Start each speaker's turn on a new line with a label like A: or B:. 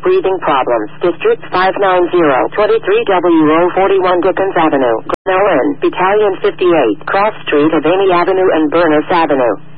A: breathing problems. District 590, 23W041 Dickens Avenue, Grinnell Inn, Battalion 58, Cross Street of Amy Avenue and Burness Avenue.